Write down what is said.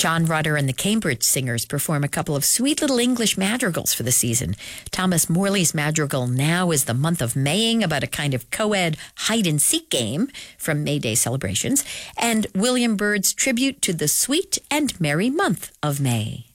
John Rutter and the Cambridge Singers perform a couple of sweet little English madrigals for the season. Thomas Morley's madrigal Now is the Month of Maying, about a kind of co-ed hide-and-seek game from May Day celebrations, and William Byrd's tribute to the sweet and merry month of May.